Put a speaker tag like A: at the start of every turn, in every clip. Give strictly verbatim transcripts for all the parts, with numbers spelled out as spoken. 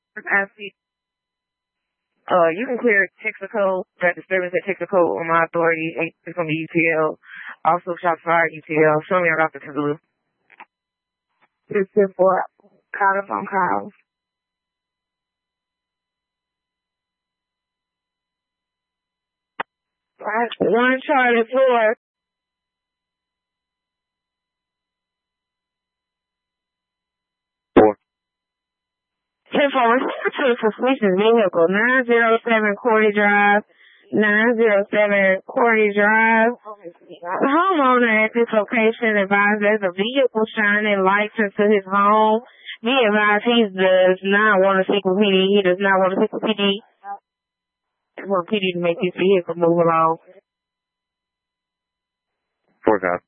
A: Asking, uh, you can clear Texaco, that disturbance at Texaco on my authority. It's going to be U T L. Also, shots fired, U T L. Show me around the Kazoo. It's ten four. Call us on calls. One Charlie four.
B: Four.
A: ten four. Return to suspicious vehicle. nine zero seven Cordy Drive. nine zero seven Cordy Drive. The homeowner at this location advised there's a vehicle shining lights into his home. Be advised he does not want to speak with P D. He does not want to speak with P D. He wants P D to make his vehicle move along.
B: Four guys.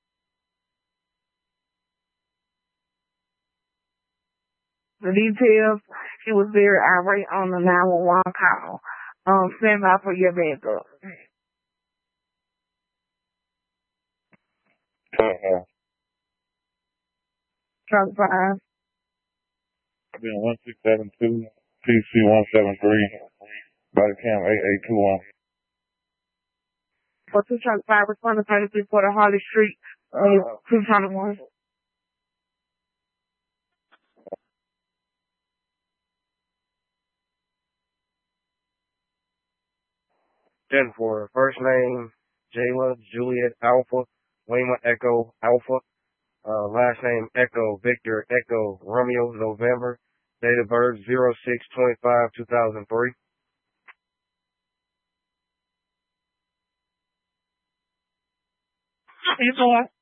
A: The details, he was very irate on the nine one one call. Um, stand by for your backup.
B: Uh-huh.
A: Truck five.
B: Been one six seven two, P C one seven three, body cam eight eight two one.
A: For two truck five, respond to thirty-three for the Harley Street, uh, two twenty-one.
C: ten four, first name, Jayla, Juliet, Alpha, Lima, Echo, Alpha, uh, last name, Echo, Victor, Echo, Romeo, November, date of birth, zero six twenty-five two thousand three.
A: ten four.